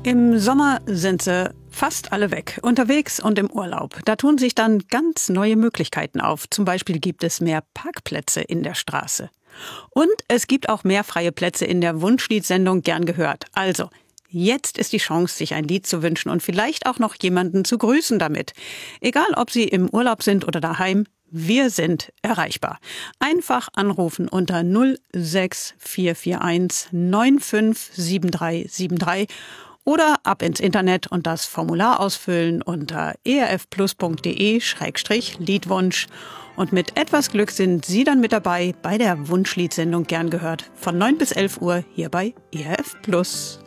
Im Sommer sind sie fast alle weg, unterwegs und im Urlaub. Da tun sich dann ganz neue Möglichkeiten auf. Zum Beispiel gibt es mehr Parkplätze in der Straße. Und es gibt auch mehr freie Plätze in der Wunschliedsendung Gern gehört. Also, jetzt ist die Chance, sich ein Lied zu wünschen und vielleicht auch noch jemanden zu grüßen damit. Egal, ob Sie im Urlaub sind oder daheim, wir sind erreichbar. Einfach anrufen unter 06441 957373 oder ab ins Internet und das Formular ausfüllen unter erfplus.de/Liedwunsch. Und mit etwas Glück sind Sie dann mit dabei bei der Wunschliedsendung Gern gehört. Von 9 bis 11 Uhr hier bei ERF Plus.